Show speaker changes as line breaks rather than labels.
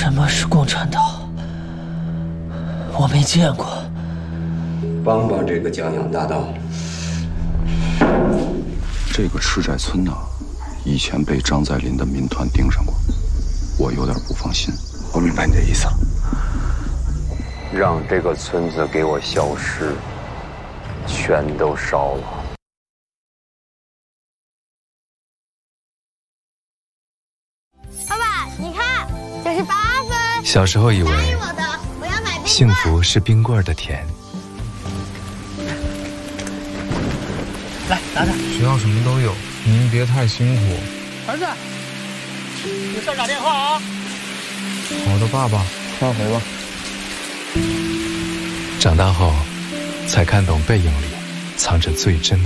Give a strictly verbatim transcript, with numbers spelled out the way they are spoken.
什么是共产党？我没见过。
帮帮这个江洋大盗。
这个赤寨村呢，以前被张在林的民团盯上过，我有点不放心。
我明白你的意思了。
让这个村子给我消失，全都烧了。
爸爸，你看，这是八分。
小时候以为
答应我的，我要买冰棍。
幸福是冰棍的甜。
来，拿着。
学校什么都有，您别太辛苦。
儿子，有事打电话啊。
好的，爸爸，快回吧。
长大后，才看懂背影里藏着最真的。